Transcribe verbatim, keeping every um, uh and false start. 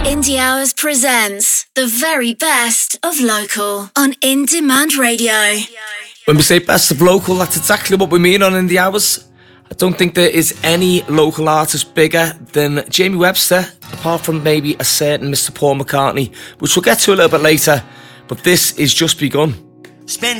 Indie Hours presents the very best of local on In Demand Radio. When we say best of local, that's exactly what we mean on Indie Hours. I don't think there is any local artist bigger than Jamie Webster, apart from maybe a certain Mister Paul McCartney, which we'll get to a little bit later. But this is just begun. Spend